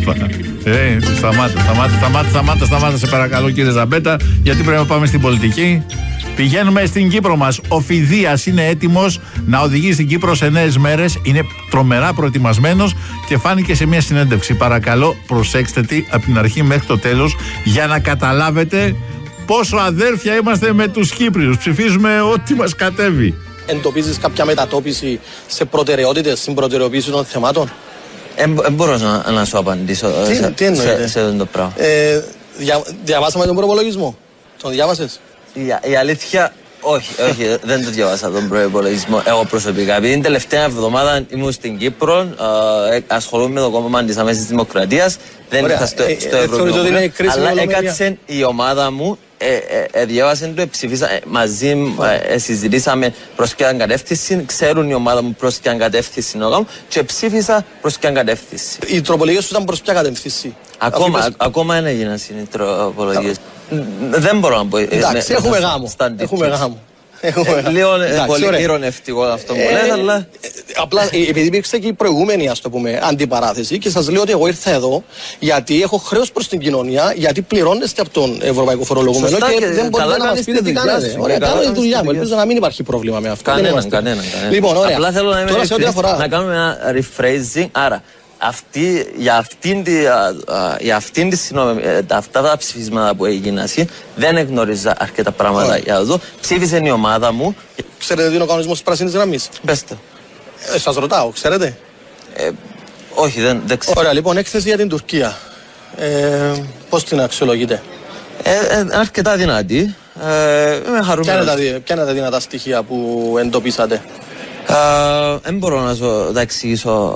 έσπαθα. Σταμάτα, σε παρακαλώ κύριε Ζαμπέτα, γιατί πρέπει να πάμε στην πολιτική. Πηγαίνουμε στην Κύπρο μας. Ο Φιδίας είναι έτοιμος να οδηγεί στην Κύπρο σε νέες μέρες. Είναι τρομερά προετοιμασμένος και φάνηκε σε μια συνέντευξη. Παρακαλώ, προσέξτε τη από την αρχή μέχρι το τέλος για να καταλάβετε πόσο αδέρφια είμαστε με τους Κύπριους. Ψηφίζουμε ό,τι μας κατέβει. Εντοπίζεις κάποια μετατόπιση σε προτεραιότητες, στην προτεραιοποίηση των θεμάτων? Δεν μπορώ να σου απαντήσω σε αυτό το πράγμα. Διαβάσαμε τον προπολογισμό. Τον διάβασες? Η αλήθεια, όχι, δεν το διάβασα τον προϋπολογισμό εγώ προσωπικά. Επειδή την τελευταία εβδομάδα ήμουν στην Κύπρο, ασχολούμαι με το κόμμα της Αμέσης Δημοκρατίας, δεν ήρθα στο Ευρωκοινοβούλιο, αλλά έκατσε η ομάδα μου, διάβασε το, ψηφίσα μαζί, συζητήσαμε προς ποιαν κατεύθυνση, ξέρουν η ομάδα μου προς ποιαν κατεύθυνση και ψήφισα προς ποιαν κατεύθυνση. Οι τροπολογίες σου ήταν προς ποια κατεύθυνση? Ακόμα δεν έγιναν οι τροπολογίες. Δεν μπορώ να πω. Εντάξει, έχουμε γάμο. Λίγο πολύ ειρωνευτικό αυτό που λέτε, αλλά. Απλά επειδή υπήρξε και η προηγούμενη, ας το πούμε, αντιπαράθεση και σας λέω ότι εγώ ήρθα εδώ γιατί έχω χρέος προς την κοινωνία, γιατί πληρώνεστε από τον Ευρωπαϊκό Φορολογούμενο και δεν μπορείτε να μας πείτε τι κάνετε. Ωραία, κάνω τη δουλειά μου. Ελπίζω να μην υπάρχει πρόβλημα με αυτό. Κανένα. Λοιπόν, ωραία. Απλά θέλω να κάνουμε ένα rephrasing. Άρα, για αυτήν τη συνόμη, αυτά τα ψηφίσματα που έγιναν, δεν εγνώριζα αρκετά πράγματα για εδώ. Ψήφισε η ομάδα μου. Ξέρετε τι είναι ο κανονισμός της πράσινης γραμμής? Πέστε. Σας ρωτάω, ξέρετε? Όχι, δεν ξέρω. Ωραία, λοιπόν, έκθεση για την Τουρκία. Πώς την αξιολογείτε? Αρκετά δυνατή. Είμαι χαρούμενος. Ποια είναι τα δυνατά στοιχεία που εντοπίσατε? Δεν μπορώ να σου τα εξηγήσω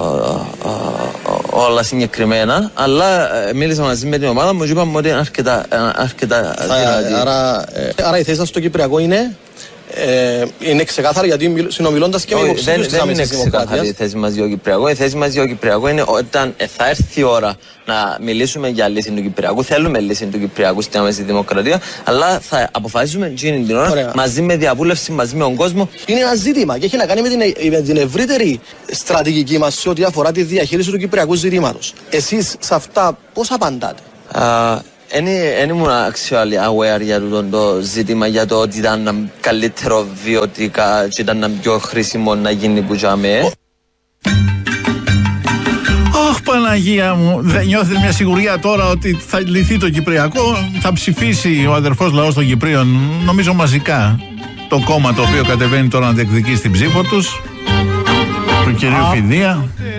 όλα συγκεκριμένα, αλλά μίλησα μαζί με την ομάδα μου και είπαμε ότι είναι αρκετά δυνατή. Άρα η θέση σας στο Κυπριακό είναι ξεκάθαρη, γιατί συνομιλώντας και με υποψήφιους της Άμεσης Δημοκρατίας. Δεν είναι ξεκάθαρη η θέση μας για το Κυπριακό. Η θέση μας για το Κυπριακό είναι όταν θα έρθει η ώρα να μιλήσουμε για λύση του Κυπριακού. Θέλουμε λύση του Κυπριακού στην Άμεση Δημοκρατία, αλλά θα αποφασίσουμε εκείνη την ώρα μαζί με διαβούλευση, μαζί με τον κόσμο. Είναι ένα ζήτημα και έχει να κάνει με την ευρύτερη στρατηγική μας σε ό,τι αφορά τη διαχείριση του Κυπριακού ζητήματος. Εσείς σε αυτά πώς απαντάτε? Δεν ήμουν actually aware για το ζήτημα, για το ότι ήταν καλύτερο βιωτικά και ήταν πιο χρήσιμο να γίνει που τζάμε. Αχ, Παναγία μου, δεν νιώθετε μια σιγουριά τώρα ότι θα λυθεί το Κυπριακό? Θα ψηφίσει ο αδερφός λαός των Κυπρίων, νομίζω μαζικά, το κόμμα το οποίο κατεβαίνει τώρα να διεκδικήσει την ψήφο τους, του κυρίου Φιδία.